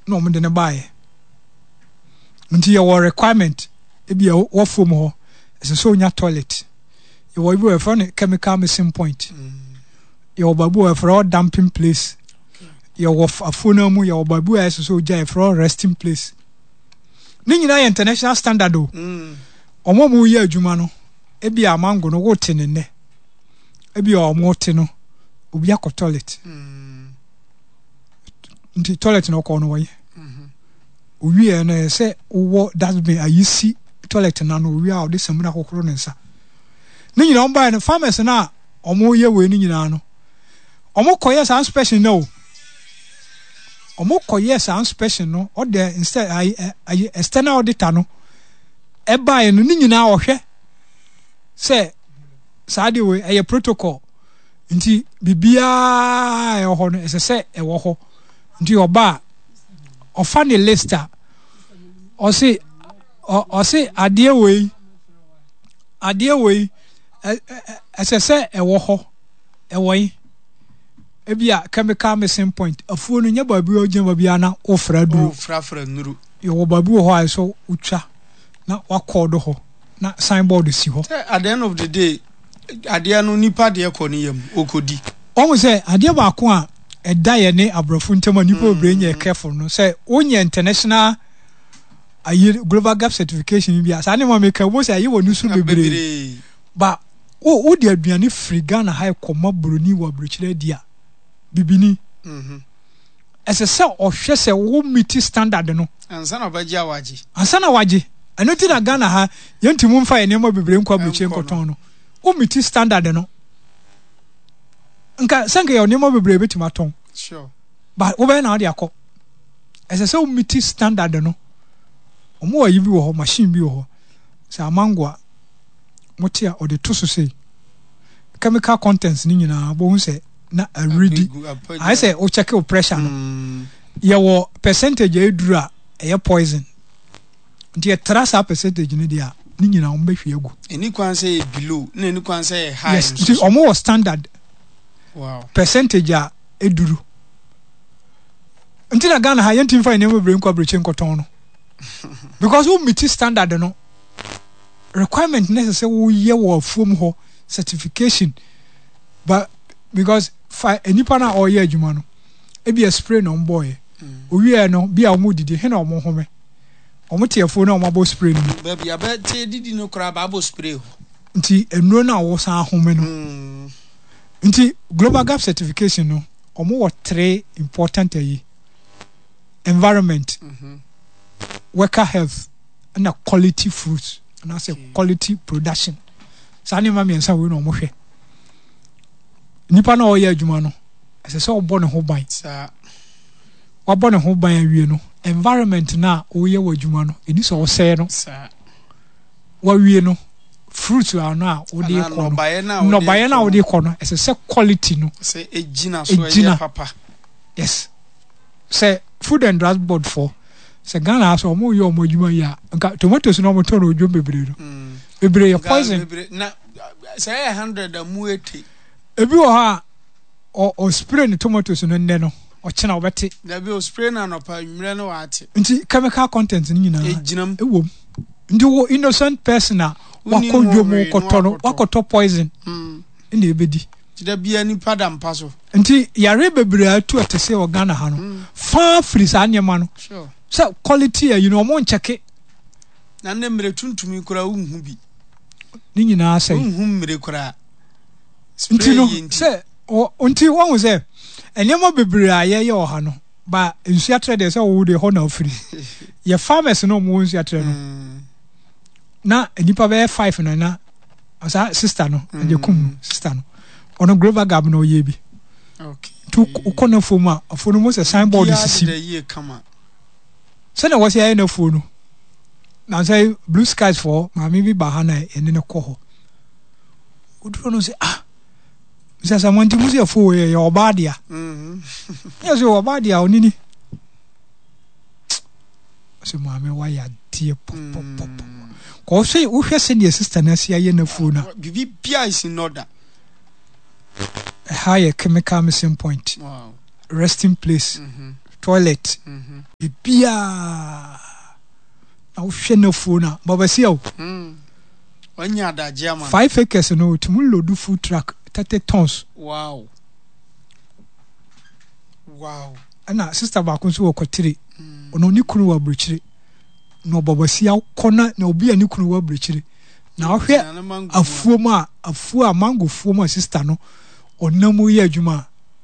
no mo de ne bae nti your requirement e bia wo fom ho so nya toilet you will be for chemical missing point your babu for dumping place your afuna mu your babu so jai for resting place ni nyina international standard o omo mu ye adwuma no e bia amango no wote ne ne e bia omo te no obi akọ toilet nti toilet no ko no wo ye owie na say wo dustbin ayisi toilet na no owie a de samuna kokoro ne nsa ni nyina on buy no farmers na omo ye we ni nyina no omo koye san special no omo koye san special no o de instead ay external auditor no e buy no ni nyina ohwe say saade we ay protocol nti bibia e ho no ese e wo ho nti oba ofa ne lister o se ade we ese e wo ho e wo yi e bia chemical missing point afuo no nya babu o gyan babu ana ofra duro nuru ye wo babu ho ai so utwa na wakodo ho na signboard si ho at the end of the day ade no nipa de ekoni yam okodi o say ade ba ko a eda ye ne abrofo ntema nipa obrenya careful no say onye international ayi global gap certification bi asa ne ma make wo say ayi wo nusu bebre ba o de aduane free Ghana high koma broni wo abrochire dia bibini ese se ohwe se wo meet standard no ansa na baji awaji ano ti na Ghana ha yentimu mfa ye ne ma bebre nkwa abrochire nkoton no wo meet standard no nka sanke yo ne ma bebre betima ton sure but wo be na ade akọ ese se wo meet standard no omo wa yibi wo ho machine bi wo ho sa amangwa motia o de to so say chemical contents ni nyina bo hu say na already I say o check your pressure no your percentage e duru a e poison nti trasa percentage ni dia ni nyina o behwe egu eni kwan say below na eni kwan say high yes nti omo was standard wow percentage a eduru nti na Ghana ha yentim fa ne mo bre nkwa breche nkoton no because we meet standard no requirement necessary we ye wo from ho certification but because fa enipa na o ye adwuma no e bia spray no boy owie no bia o mo didi he na o mo home o mo tiefo na o mo abo spray no ba bia ba te didi no kra ba abo spray ho nti enuro na wo san home no nti global gap certification no o mo wo 3 important environment worker health and quality fruits and I say quality production sani ma miensa we no mo hwe nipa na o ye adwuma no ese se obo ne ho ban sa obo ne ho ban awie no environment na o ye wadwuma no eni so o se no sa wa wie no fruits are na o de ko no baye na o de ko no ese se quality no se ejina so ye papa yes say food and drug board for se Ghana so mo yo mo adwuma ya nka tomatoes no mo ton odwo bebre no bebre your poison na say 100 amu 80 ebi wo ha o spray ni tomatoes no nne no o chena obete na bi o spray na no pa nwire no wa ate nti chemical content ni nyina ejinam ewom ndi wo innocent person a wakodwo mo kotono wakoto poison ndi ebedi tida bia ni padam paso nti yare bebre atu atese o Ghana ha no fa free sa anyema no sure so quality you know mo ncheke na ne mre tuntumi kura unhu bi ni nyina sai unhu mre kura nti no se nti won se anyema bebre aye o ha no ba nsu atrede se wo de ho na free ye farmers no mo nsu atrede no na enipa be 5 na asa sister no ade kum sister no ono global gap no ye bi okay tu ukona foma afonu mo se signboard sisi sana wasi na fonu na say blue skies for mami bi bahana ene ne ko ho uduro no say Mr. Samanti musi afo ye obadia yes yo obadia onini so mami wa ya die pop ko say wo hwese ne sister na sia ye na fonu bibi bia is in order a higher chemical missing point wow resting place toilet bibia na wo hwe na phone baba sia wo onya adagye ama 5 acres no tumu load food truck 30 tons wow ana sister ba ko so wo kwotire ono ni kunu wa bruchire no baba sia kona na obi ani kunu wa bruchire na wo hwe afuo a mango fuo ma sister no onamu ye adwuma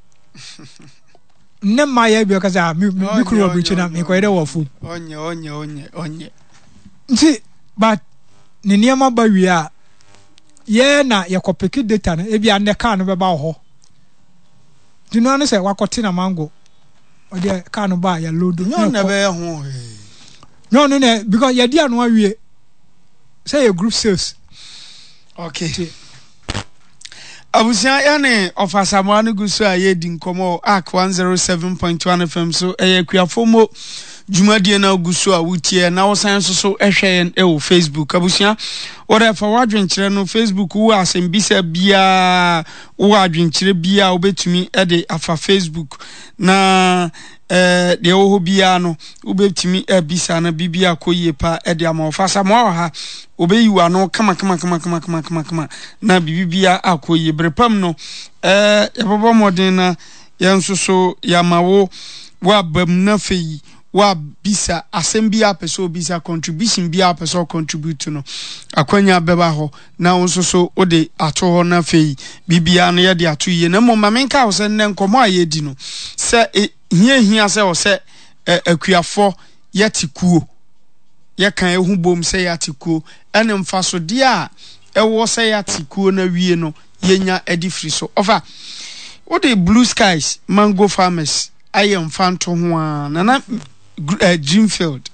ne ma ya bi okaza mi kunu wa bruchire na me ko yede wo fu onye nti but ne niam ba wi a ye na ye kopeki data no e bia ne car no be ba ho di no ne se wakote na mango o de car no ba ya load no na be ho no because ye dia no awie say a group sales okay abusia ya ne ofasamo no guso a ye di nkomo arc 107.1 FM so kuafomo jumadie na guso a wutie na wosan so ehwe e wo Facebook abusia whatever wadwenkyere no Facebook wo asembisa bia wo adwenkyere bia obetumi e de afa Facebook na de wo bia no obetumi ebisa na bibia koye pa e de ama ofasa mo ha obeyiwa no kama na bibia akoye brepam no ebobo modern na yenso so yamawo wa bam na feyi wa bisa asembia peso bisa contribution bia peso contribute no akwanya beba ho na wonso so ode ato ho na feyi bibia no ye de ato ye na mo mamenka wo se ne nkomo ayedi no se hia se wo se akuafo yetikuo ye kan ehu bom se yatikuo ene mfaso de a ewo se yatikuo na wie no yenya edifri so ofa ode Blue Skies mango farmers ayem fanto ho a na Greenfield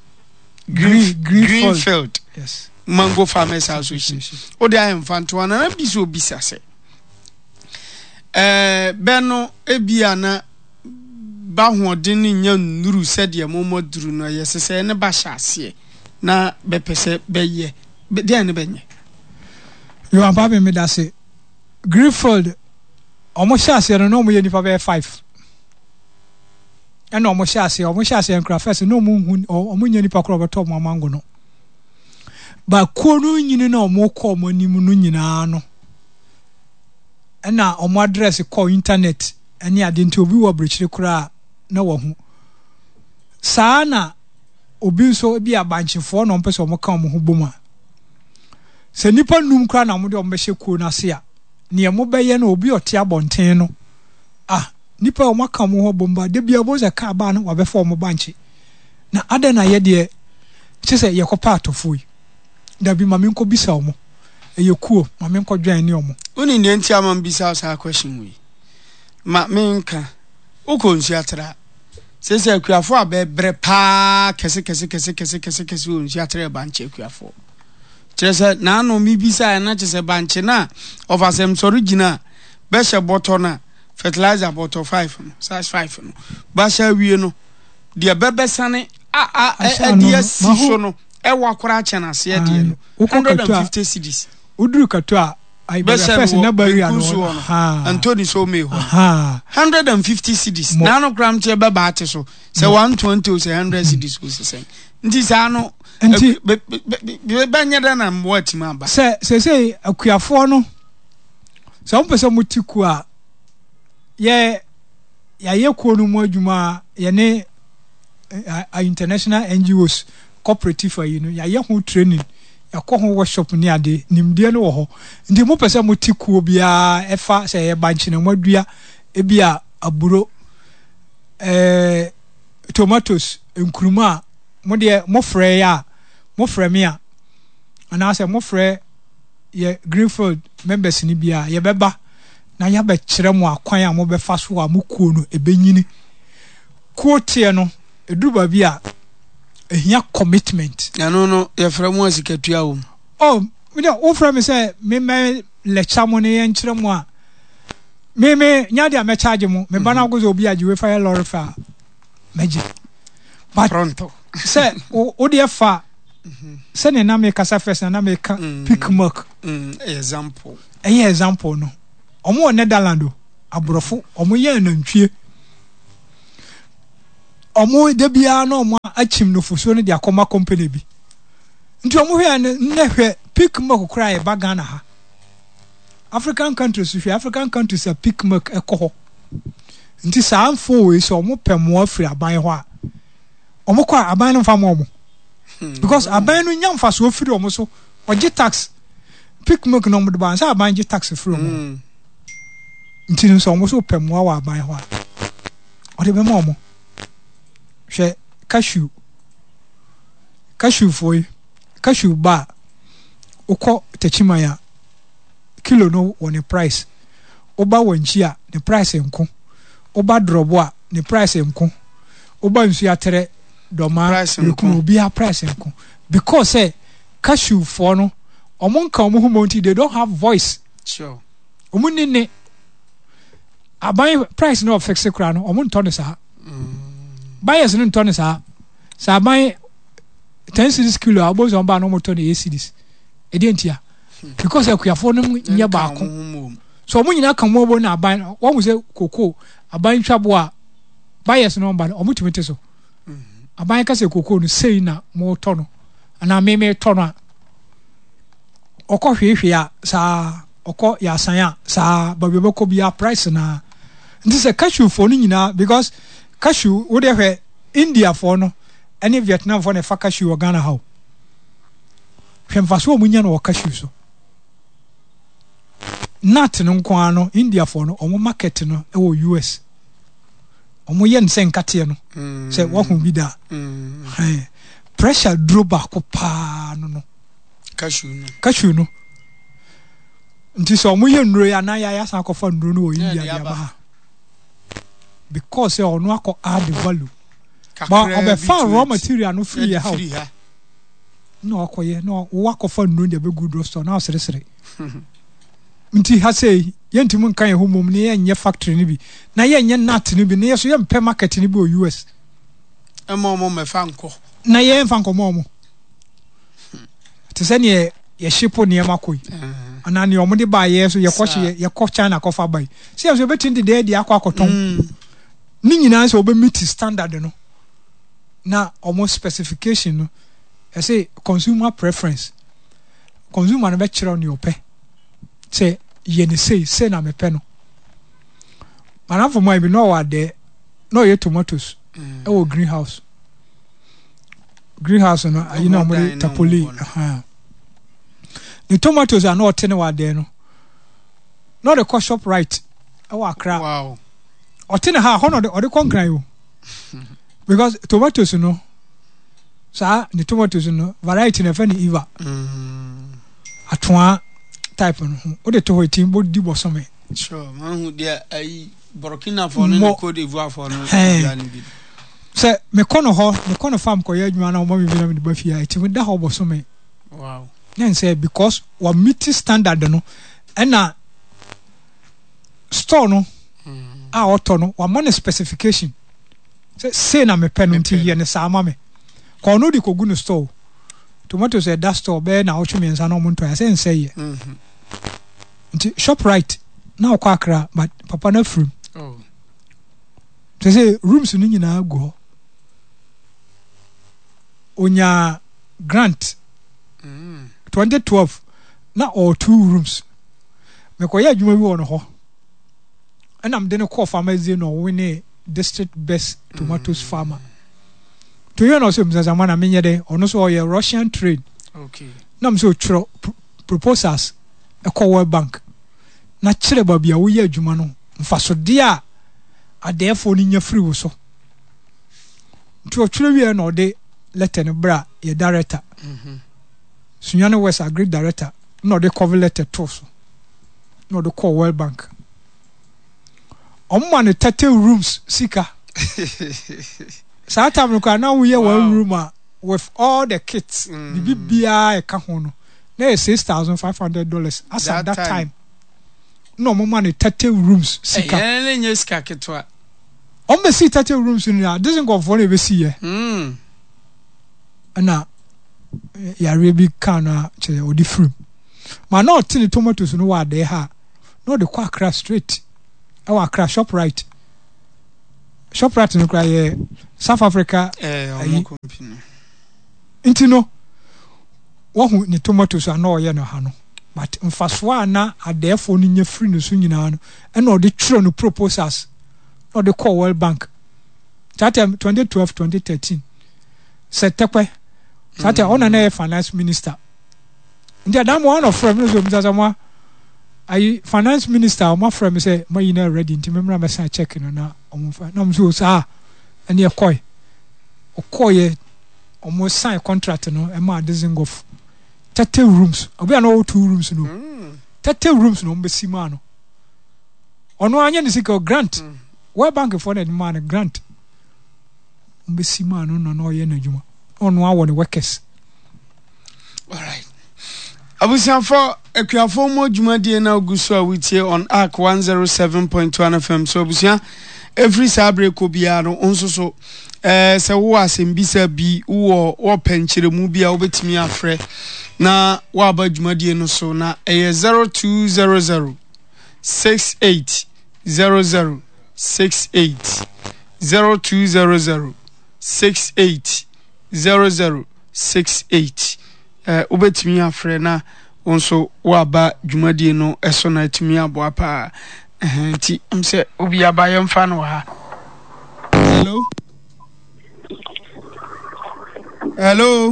yes mango farmers association ode ayem fanto na biso bisa se beno ebia na ba hoden nya nuru sede momoduru no yesese ne ba hyase na bepese beye de ne benye you am babe me that say Greenfield omo hyase no mo ye nipa be 5 ena omo hyase enkra first no mo hu omo nya nipa kro beto mo mango no ba ko no nyini na omo ko omo nim no nyina no ena omo address ko internet eni ade nti obi wo brechire kra na wo hu sana obi so bi abanchefo no mpese omo ka omo hu boma se nipa num kra na mo de omo behye kuo na se a ne mo beye na obi ote abonten no nipa o maka mo ho bomba de bia boza ka ba no wabefo mo banchi na ada na ye de chese ye kopa atofoi da bi mame nko bisa omo eye kuo mame nko dwan ni omo oni ne ntia mam bisa sa question wi ma menka uko nsi atra sese akuafo abebre pa kese onsi atra banchi akuafo chese na no mi bisa na chese banchi na ofasem sorigina be she bottle na fertilizer bottle 5 no size 5 no ba sha wie no de bebesane ds so no e wakora chana se de no 150 cedis uduru kato a ai be first na bari ano Anthony so me ho 150 cedis na no gram che be ba ate so se 120 o se 100 cedis o se sen nti sa no nti be nyeda na mbo atima ba se akuafo no se on pese mutiku a ye kuo no mu adwuma ye ne international NGOs cooperative you know ye ho training ya ko ho workshop ni ade nimde no wo ho ndi mo pese mo tikuo bia efa se ye banchi na madua e bia aburo tomatoes nkuruma mo de mo frɛ ya mo frɛ me a ana se mo frɛ ye Greenfield members ni bia ye beba na ya be kire mo akwan a mo be fa so a mo kuo no ebenyini kuo tie no eduba bi a ehia commitment ya no ye fra mo asikatua wo me de o fra me say me lecture mo ne ye nkire mo a me nya de a me charge mo me bana go zo obi ajiwe fa ye lorry fa meje but pronto say o de fa say ne na me kasa first na me ka pick mark example no omo Netherlands aborofo omo ye nantwie omo de bia na omo achim no fuso ne de akoma company bi nti omo hwe ne hwe pick milk kra e bagana ha African countries are pick milk ekoho nti saa mfo we so omo pemo afiri aban ho a omo kwa aban no fam omo because aban no nya mfa so afiri omo so oje tax pick milk no mo de ban sa aban je tax afiri omo nti no so omo so pemo wa aban ho a ode be mo omo hwe cashew foi cashew ba ukọ techimaya kilo no won price oba wanchi a the price enko oba drobo a the price enko oba nsu atere doma rekunu obi a price enko because cashew for no omonka omohumonti they don't have voice sure omunine aban price no fixe kra no omonto ne sa buyers no nto ne sa aban 10 cedis kilo abozo ba no moto ne 8 cedis edientia because akuafo no nya baako so omo nyina kan mo bo na aban wo mu se koko aban twabo a buyers no ba omo timete so aban ka se koko no sei na mo to no ana me to no okọ hwehwe a sa okọ ya san a sa ba be beko bia price na nti se cashew for no nyina because cashew wo de hwe India for no any Vietnam for na fa cashew Ghana how hwemfa so omunya no cashew so nut no nko ano India for no omo market no e wo US omo ye nse nkate no se wo hu bi da pressure drop back pa no cashew no nti so omo ye nnuro ya na ya san akofa nnuro no wo India ya ba because ono akọ add value but obefa raw material no free ya how no akoye no wo akofa nnuro de be good store na osere nti ha sei yentimu nkan ho mom ne yenye factory ni bi na yenye nut ni bi ne yeso yempe market ni bi o US emo me fa nko na ye mfa nko mo te se ne ye shipo ne makoyi ana ne omo de ba ye so ye ko China ko fa bai se yeso betin de de akọ akoton ni nyina se obe meet standard no na omo specification no I say consumer preference consumer no be kire on your pay say yeni say na mepe no mana for my be no wa there no ye tomatoes e wo greenhouse no ayi na mo tapoli the tomatoes are not ten wa there no the cost shop right e wa Accra wow o ten ha ho no de konkran yo because tomatoes no sa the tomatoes no variety na fa ni Eva atwa type no o de to hoitin bo di bosome sure man hu dia ai Burkina for no Cote d'Ivoire for no se me kono farm ko ye adwuma na o ma bi na me ba fia eti me da ho bosome wow then say because we meet standard no na store no a auto no wa money specification say na me pen nti ye ne sa ma me ko no di ko gu no store tomatoes e da store be na o tweme nsa na o monto ya say nse ye nti shop right na o kwa Accra but papa na from say rooms ni nyina go onya grant 2012 na all 2 rooms me ko ya adwuma bi won ho enam de ne call farmers no win district best tomatoes farmer to you know so mzazama na menye de ono so ye Russian trade okay nam so chro proposals e call World Bank na kire ba bia wo ye adwuma no mfaso de a adefo ni nya free wo so to chire wi na ode letter ne bra ye director Sunyane West Agri director no de cover letter to so no de call World Bank omma ne 30 rooms sika sa time no na we one room with all the kits bibia e ka ho no na $6,500 as at that time no mama ne 30 rooms sika eh nye sika ketwa on be see 30 rooms in there doesn't go for e be see here na ya rebi kana che odi fruit ma na otini tomatoes no wa de ha no de kwa Accra straight our Accra shop right Shoprite no kra ye South Africa company intino wo ni tomatoes ana oye no ha no but mfaso ana adefo no nya free no so nyina no ena odi tro no proposals no the call World Bank that 2012 2013 setekwe that ona na finance minister ndia dam one of from no so mzazamwa I finance minister my friend say my ina ready nti memra mesa check no na omfa na mso sa ene ekoy okoye almost sign contract no e ma dezingof 30 rooms obi an all 2 rooms no 30 rooms no mbesi ma no ono anya ni sika grant World Bank for the man grant mbesi ma no no ye na djuma ono awo ne workers. All right. Abusianfo ekuafo mo dwumadie na oguso a witie on arc 107.1 FM so abusia every sabre ko bia no onsoso se wo asembisa bi wo penchire mu bia obetimi afre na wa ba dwumadie no so na 0200 6800 68 0200 6800 68 obetimi afre na onso waba dwumadie no eso na atimi aboa pa nti mse obi abaye mfa no ha. Hello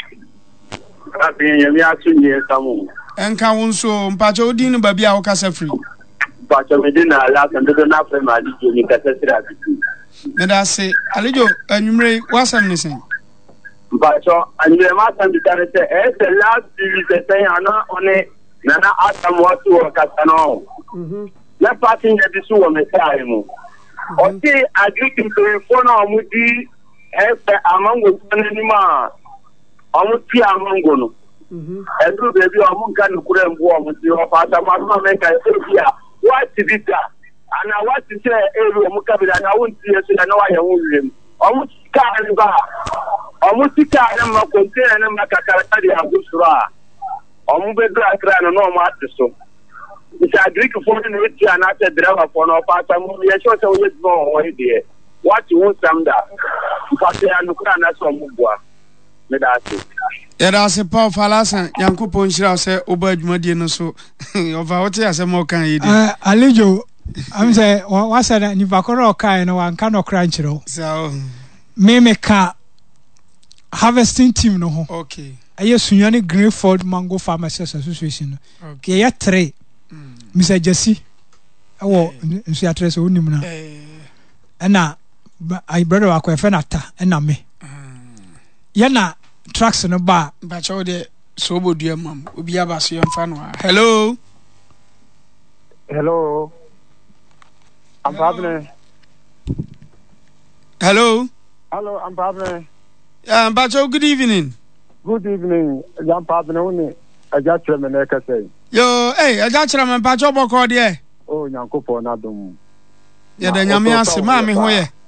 abin yemi atunye samu enka wonso mpacho odi no babia wo kasa free mpacho medina la sandodo na prema di ni kasa sira bitu meda se alejo anwumre wasam ne sen mpacho anwumre ma san bitare se the last series say ana one nana atam watu wo kasa no na party ya bisu wo metai mu oti agriculture for na omudi amango ni ma omuti amango no every baby omunka no kure mbo omuti o fata ma meka efia what is it ana what is elu omuka bi na wonti yesu na wa ye wurem omuti ka ni ba omuti ka na ma container na makakara di agusura omubedra akra no no ma atiso it's agriculture for the rich and not the driver for no fata mu ye so so yes no o ide what you want some that because they are looking at some mubwa me da se era se Paul Falasa Yankupo nshira se oba dwumadie no so over what ya se mo kan yidi alejo am say wa say ni bakoro kai no wan kan okra nchiro so me ka harvesting team no ho okay aye Sunyani Greenfield Mango Farmers Association okay ya 3 Mr. Jesse awo nsu atrese onim na na I brother akwa efe na ta na me ya na trucks no ba cho de so obodua mam obi abaso yemfa no. Hello I'm Pabne. Hello I'm Pabne. Bacho, good evening. I'm Pabne one ajachre me na ka say yo ajachre me Bacho boko de oh nyankopo na dum ya da nyame ase ma me ho ye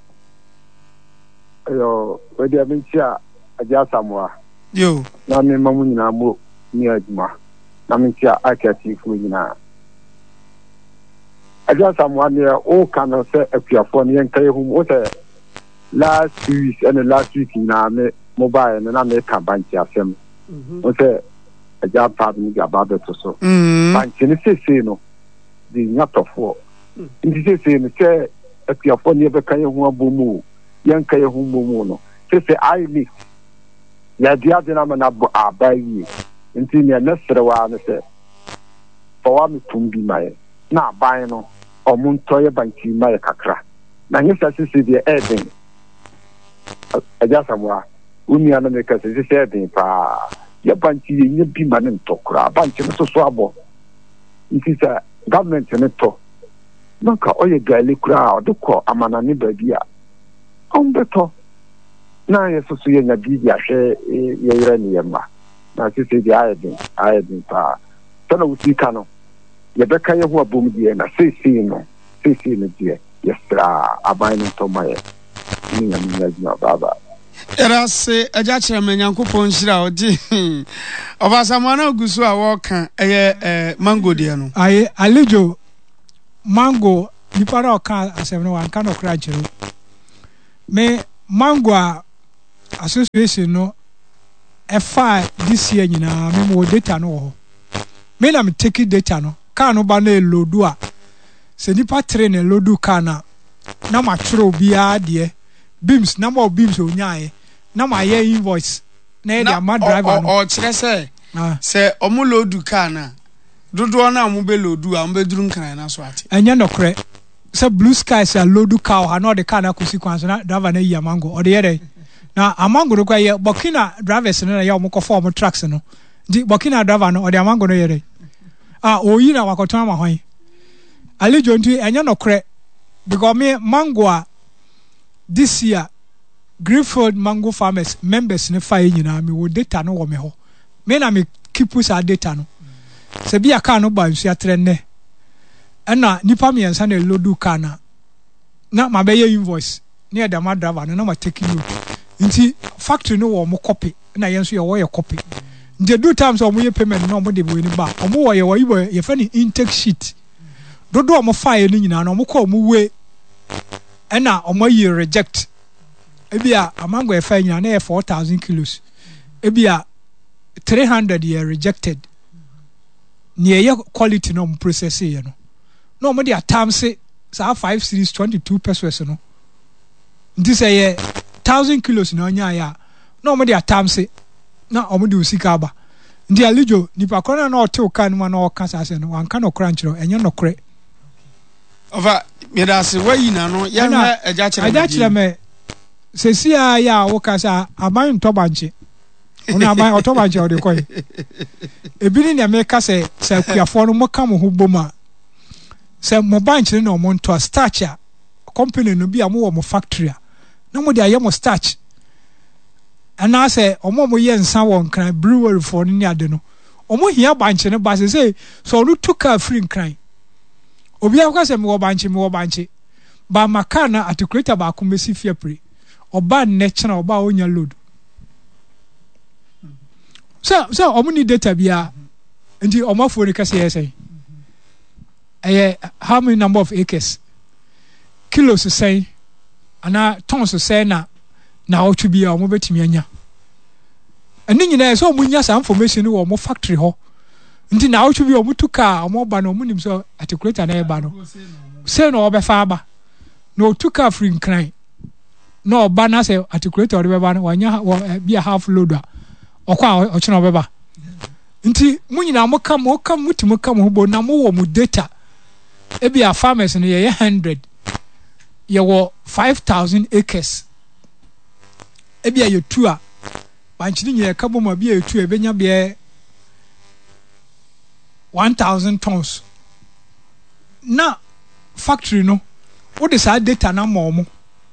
yo we dia bintia ajasamwa yo na me mamu nyina mo ni aduma na me tia akati fu nyina ajasamwa ne o kan se akuafo ne yankai hu o se last week na me mobile na me ka banki asem o se ajapa ni gaba be to so banki ni sese no di nyatofo ndi sese ni se akuafo ne be kan hu abomu yankai hu bomu no sese ai ni ya dia de na na abayi nti ne nasre wa ne se fo wa mi tumbi mai na abayi no omunto ye banki mai kakra na nyesa sese de eden ajasamwa unia na meka sese eden pa ya banki ye bi manen tokura banki no so abo nti sa government ne to nka oye gali kura odukọ amana ni badia ombeto na yeso so ye nya bi ahwe ye yira ni yema na sese di ayedin pa tana usika no ye beka ye ho abom die na sese no die yestra abai no to maye ni nya baba era se ajachre me Nyankopon nshira odi obasamana ogusu a wo kan mango de no alejo mango ni para oka asem no wan kan okra jiro me mango association no efa this year nyina me mo data no ho me na me take data no car no ba na loadu a se nipa train na loadu car na ma twero bia de beams number of beams onyae na ma ye invoice na e dia ma driver no o kire se omo loadu car na dodo na mo be loadu a mo be duru nkan na so ate enya no kre se blue sky se loadu car ha no de car na kusi kwanso na driver na yi amango o de yere na amango no kwa ye Burkina drivers no na ye omko form trucks no di Burkina driver no o de amango no yere oyi na wakoton ma hwan alijo nti enya no kre because me mango this year Greenfield Mango Farmers members ne fa nyina me wo data no wo me ho me na me keep us data no se bia ka no ba nsu atrenne na nipa me yansa na lodu ka na ma be ye invoice ne da ma driver no na ma take note nti factory no wo mo copy na yenso ye wo ye copy nti do times o mo ye payment no mo de bo ni ba o mo wo ye wo ye fa ni intake sheet dodo o mo file ni nyina na o mo call mo we na o mo ye reject ebia amango e fa nyina na 4000 kilos ebia 300 ye rejected ni ye quality no process ye no mo de atamse sa 5 series 22 pesos no nti say ye 1000 kilos na onya ya no mo de atamse na o mo de usika ba ndi alijo nipa kona na ote oka no na oka sase no wanka no kra nchiro enye no kre ova medase wayi na no ya na eja kire me sesia ya woka sa aban ntobanche ona aban otobanche o de koy ebini ne me ka se kuafo no mo ka mo ho boma se mo banche no mo nto starch a company no bi mo wo mo factory na mo de aye mo starch ana se omo ye nsa won kran brewery for ni ade no omo hia banche ne ba se so no tuka free kran obi akwa se me wo banche ba makana articulator ba ko mesi fiapre oba nechna oba onya load so omo ni data bia nti omo fo ni kase yesai how many number of acres kilos say ana tons say na otu bia omo betimi anya eni nyina so omo nya sa information wo omo factory ho nti na otu bia omo tuka omo ba no omo nim so articulator na e ba no say no obefa aba no tuka free nkran no oba na say articulator be ba no wanya bia half load a okwa ochina obeba nti munyina mo kam mutimo kam ho bo na mo wo mu data e bia farmers no ye 100 ye wo 5000 acres e bia ye tu a banchini nye ka bo ma bia ye tu e benya bia 1000 tons na factory no wo de sa data na mo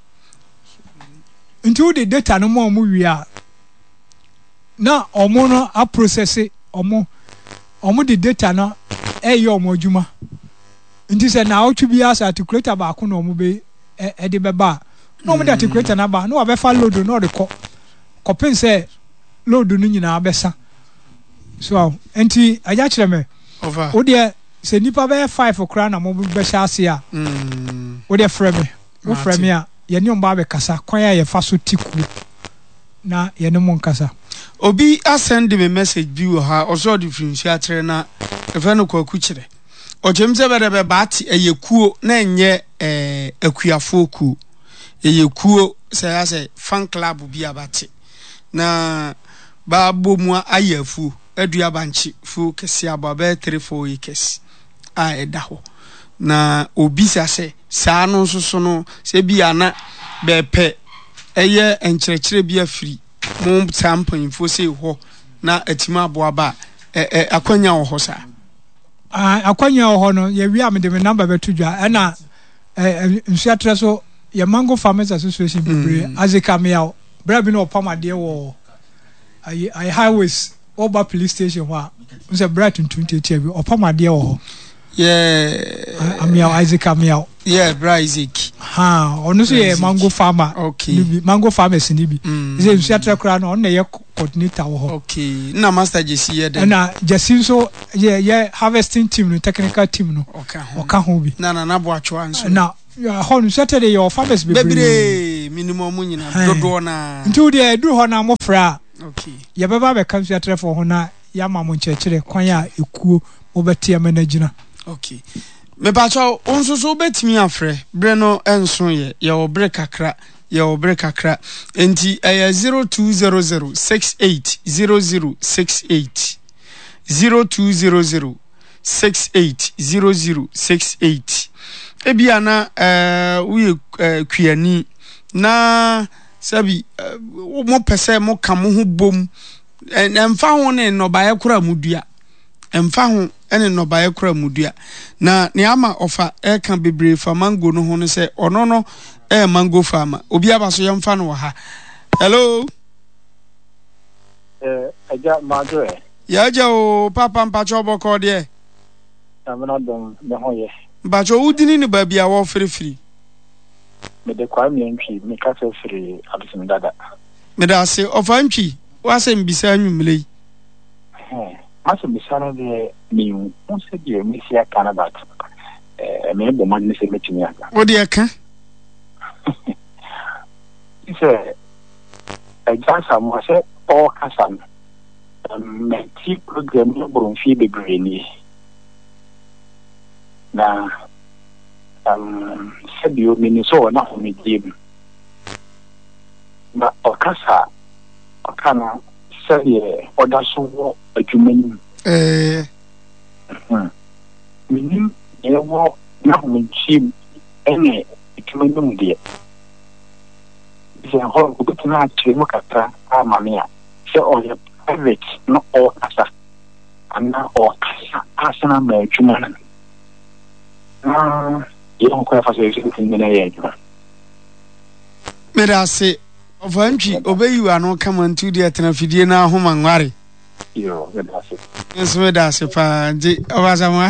nti wo de data no mo wi a na omo no a process omo de data no e omo adwuma nti se na otu bia sa articulator ba ko no omo be e de beba na omo de articulator na ba no obefa load no de ko pense load no nyina abesa so enti aja kire me over wo de se nipa be 5 okra na mo be sha ase a wo de frame wo frame a ye ne omba be kasa kwan ya ye fa so tiku na ye ne mo nkasa obi send me message bi wo ha oso de frinsi atere na efe no kwaku kire ojemze be baati eyekuo na enye akuafo ku eyekuo say fan club bi abati na ba bomu ayafu adua banchi fu kese ababe 3-4 acres edaho na obi sase saa no nsoso no se bia na be pe eye enkyerɛkyerɛ bi afiri mo sampanyimfo se ho na atima aboa ba akwanya wo ho saa akwanya wo ho no ye wi am de me number beto dwa na nsuatre so ye Mango Farmers Association bibre azika meaw bra bi no opamade wo ai highways oba police station wa nse bra tuntuntetia bi opamade wo yeah amiaw azika meaw yeah bra Isaac ha onu so ye Mango Farmer okay Mango Farmers ni bi ze nsuatre kra no on na ye coordinator wo. Okay. Na master JC ye den. Na JC so ye harvesting team no technical team no. Oka ho bi. Na bo atwa nso. Na hon Saturday your farmers bebre minimum nyina dodo na. Nti de edu ho na mofra. Okay. Ye beba be kan so atrefo ho na ya ma mo nchekere kwan a ekuo obetia managina. Okay. Me pacho onso so betimi afre bre no enso ye obre kakra ye obre kakra enti 0200680068 0200680068 ebia na we kuani na sabi mo pese mo kamo ho bom emfa ho ne no bae kura mudua emfa ho ene no bae kura mudua na ne ama ofa e kan bebre fa mango no ho no se ono no mango farmer obi abaso yemfa no ha. Hello aja madre ya ja o papa mpacho boko de amana dom me hoye mpacho udini ni ba bia wo frefri me de kwa mi ntwi me ka se free abisim dada me da se ofa ntwi wa se mbisa anwumlei maso bisano de mi on se die mi sia Canada me bo man se metimi aka wo de aka ise aja mo se o kasan me ti program no bronfi be greni na se bio miniso na ho mi dim na o kasa o kana se ye oda so adwumani minim ewo na ho mi dim ene adwumani mu de se ho ko tuna chimo kata amamia se o ye private no o kasa ana o kasa asana ma adwumani you don't quite fast in the age. Medase of entry obey you are not come to the Atenafidina home and worry. You that's it. Yes, Medase pa Ovazama.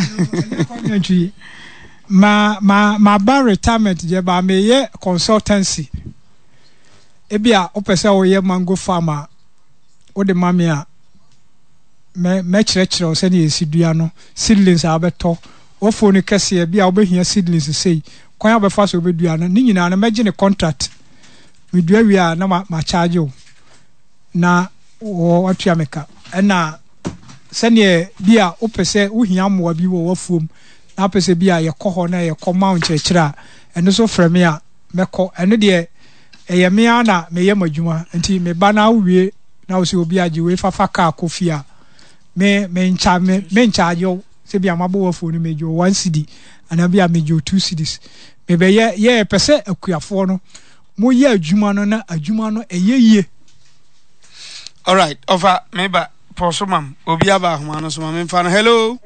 My bar retirement jeba me ye consultancy. Ebia opese o ye mango farmer o de mamia me chire se ne esidua no seedlings abeto ofo ni kese bia obehia seedlings sei kwan abefa so obedua no ni nyina na meje ne contract medua wi a na ma charge o na wo atua meka na se ne bia opese ohia moa bi wo wafuom na opese bia ye koho na ye komount chira eno so frame a meko eno de eye me ana meye madwuma nti me ba na wie na wo se obi age we fafa ka kofia me ncha yo se bia mabo wafo ni mejo 1 cedi ana bia mejo 2 cedis me be ye pese akuafo no mo ye adwuma no na adwuma no eyeye. All right, over meba poso mam obi aba homa no so mam mfa no. Hello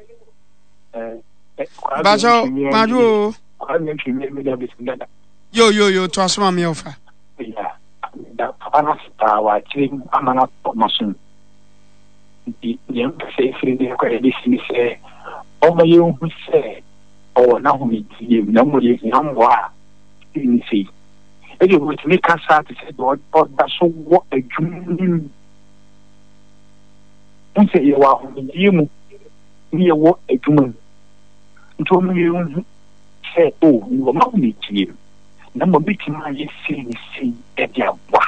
bajo maju yo to asoma me ofa ya da pana sta wa chim amana masun di yem se free de ko edisi se o ma yo se o na ho mi ti na mo ye nyamwa ni se e de wo ti me kasa ti se do da so wo adwum nse ye wa ho mi mu ni ye wo adwum nto mo ye se o ni wo ma ho mi ti na mo bi ti ma ye se ni se e dia wa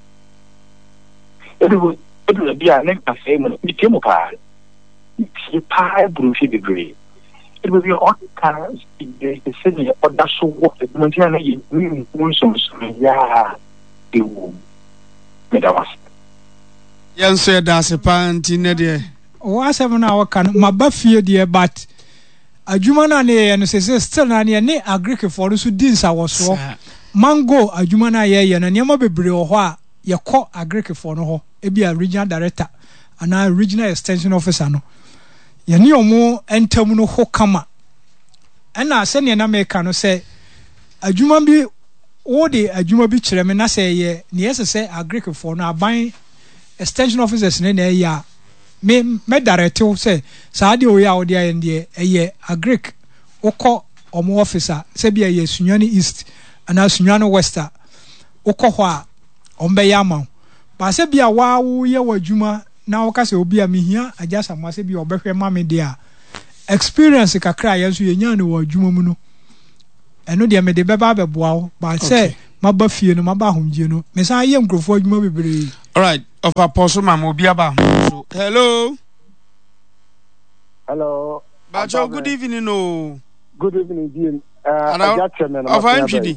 e do bia ne ka se mo ni ti mo pa ti pa brufi degree it will be all kind the city or that so what the montana you so ya you medawas yan so da se panti ne de o asem na wo kan mabafie de but adwuma na ne no se still na ne agric for so dinsa wo so mango adwuma na ye na ne ma bebre wo ho a ye kɔ agric for no ho e bia regional director ana regional extension officer no ye ne omo entam no ho kama ana se ne na meka no se adwuma bi wo de adwuma bi kyerɛ me na se ye ne yese se agric for no aban extension officers ne na ya me director se sa de o ya o de aye de eye agric okɔ omo officer se bia ye Sunyani East ana Sunyani West okɔ ho a ombe ya ma ba se bia wa wo ye wadwuma na wo ka se obi a mehia agya Samoa se bia obehwe ma me dia experience kakra ya so ye nya ne wadwuma mu no eno de me de beba beboa wo ba se maba fie no maba ahomje no me san ye nkrofo adwuma bebre. All right, of apostle mama obi aba so hello Bacho, good evening no. Good evening dean of engineer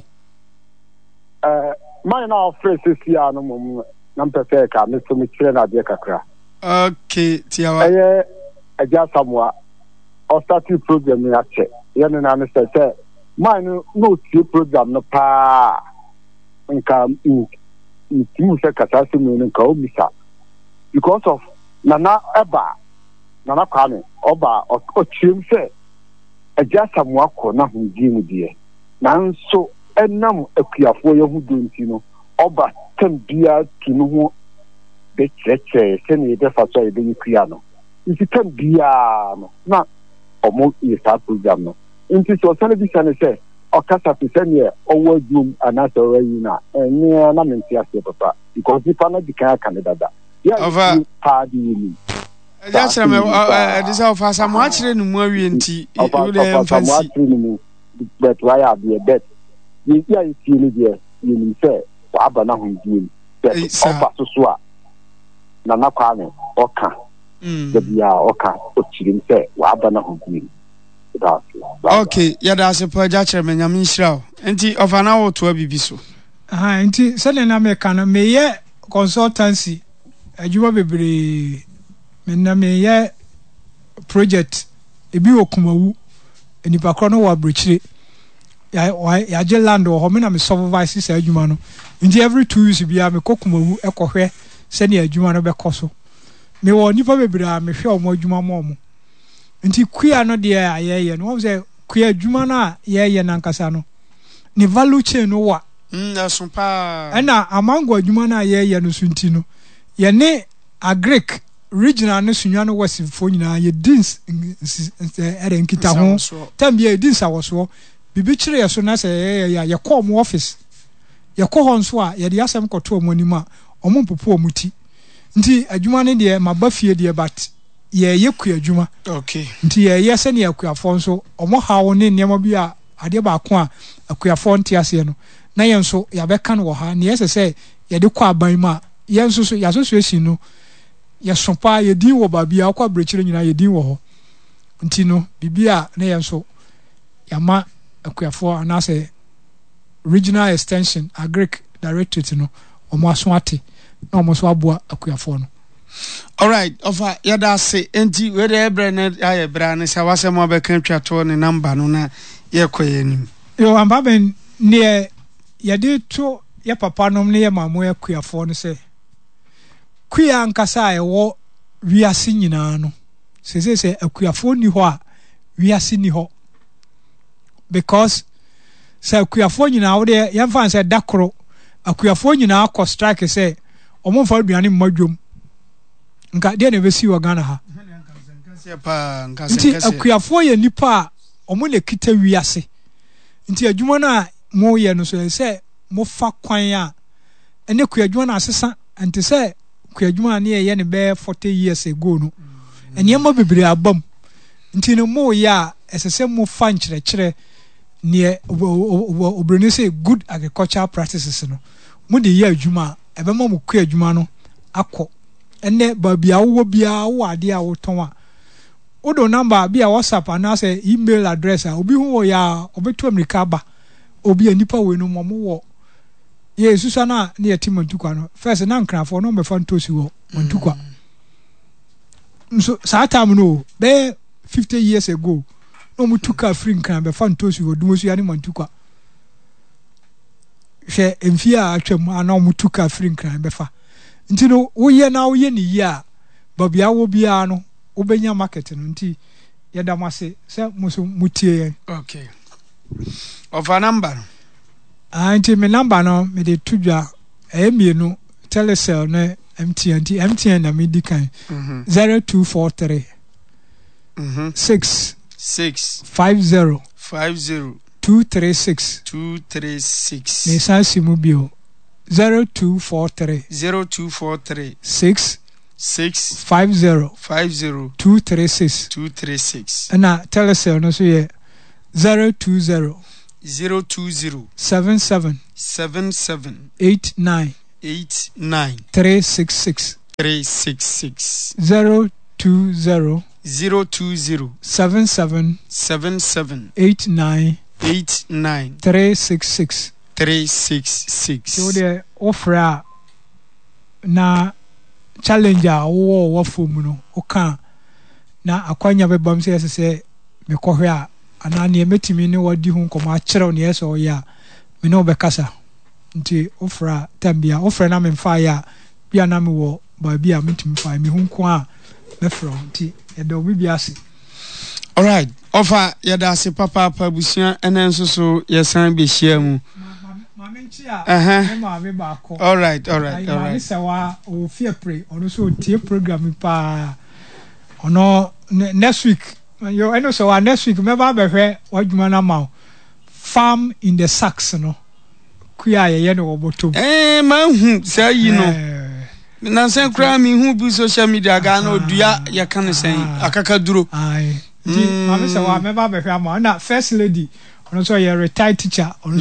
man now fresh this year no mum nam pese ka me so me kire na de kakra. Okay, tiawa agya Samoa o start program ni ache ye na me say man no tie program no pa nka timu se kasa se mu nka obisa because of nana kwame oba o chim se agya Samoa ko na hunji mu die nanso enam akuafo ye hu donti no oba tambia tunu ho be cheche se ne de fa so e be kuya no nti tambia no na omo ye sa program no nti so sane bi sane se o kasa pe se ne o wadum anasa o yi na ni na menti ase papa because if na di kan Canada ya party ni agya Samoa me this of Samoa chire no mu awie nti e dey fancy but why are the bet you see ni there you say wa aba na hundie ofa so a na kwame oka the bia oka o chirim say wa aba na hundie. Okay, yada se pa ja chere me nyame nhyira enti ofa na wo to abibi so enti se na me kan me ye consultancy adwuma bebre me na me ye project ebi okumawu enipa kro no wa brechire ya je land ho me na me supervise se adwuma no nti every 2 weeks bia me kokumawu ekohwe se ne adwuma no be koso me wo nipa bebre me hwe omo adwuma mo nti kuya no de ayeye no wo se kuya adwuma na yeye nankasa no ne value chain no wa na so pa na amango adwuma na yeye no sunti no ye ne agric regional no sunwa no wasifo nyina ye dins ere nkita ho tambia dins awoso bibi kire ye so na se ye call mo office ye call hon so a ye de asem koto mo anim a omo popo omuti nti adwuma ne de maba fie de but ye ku adwuma okay nti ye se ne akuafo nso omo hawo ne niam bi a ade ba ko a akuafo nti ase no na ye nso ya be kan wo ha ne ye se ye de kwa ban ma ye nso so ya association no ye sopa ye din wo ba bia kwa brechire nyina ye din wo ho nti no bibia na ye nso ya ma akuafo anase regional extension agric directorate no omo aso ate na omo so aboa akuafo no. All right, ofa yada se enti we dey ebre na aye bra ne sa wasem obeka twato ne number no na ye koye nim yo amba ben ne ye de to ye papa nom ne ye mamo akuafo no se kuya nkasa ewo wiase nyina no se akuafo ni ho a wiase ni ho because se akuafo nyina wo de ye fan se dakoro akuafo nyina akọ strike se omomfa aduane mmadwom nka de na besi wo Ghana ha nti akuafo ye nipa omo le kita wiase nti adwuma na mo ye no so se mo fa kwan a ene kuadwuma na asesa nti se kuadwuma na ye ne be 40 years ago no ene ma bebre abam nti no mo ya esese mo fa nkyerɛkyerɛ ne obroni say good agricultural practices no mo de ye adwuma ebe ma mo kuadwuma no akọ ene babia wo bia wo ade a wo ton a odo number bia WhatsApp and say email address a obi hu ya obetu America ba obi anipa we no mo wo ye susa na ne yatima ntukwa no first na nkrafo no me fa ntosi wo ntukwa so sa time no be 50 years ago no mutuka free nkran be fa ntosi wo dumosu ya ne ntukwa she emfia atwam ana mutuka free nkran be fa nti no wo ye na wo ye ni yi a babia wo bia no obenya market no nti yeda mase se muso mutie. Okay, of a number nti me number no me de tudwa mienu telecell no MTN na me di kan 0243 6 50 236 236 me san simu bio 0243 6 50 236 and telecell no so ye 020 77 89 366 020 77 89 366 so the offer na challenge a wo fom no o kan na akwanya bebam se me kohwe a ana ne metimi ne wadi hu nkomo a kire ne yeso ya me no be kasa nti ofra tambia ofra na me mfa ya bia na me wo ba bia metimi fa me hu nko a me fro nti e do bi ase. All right, offer yada se papa busia enen so yesan be hia mu. All right. O fear pray ono so tie program pa ono next week yo eno so next week me ba behwe wadwuma na ma farm in the sacks no kuya ye no obotom man hu say yi no na sen kra mi hu bi social media ga na odua ye kan sen akaka duro ai di ma me say wa me ba behwe ama na first lady ono so ye retired teacher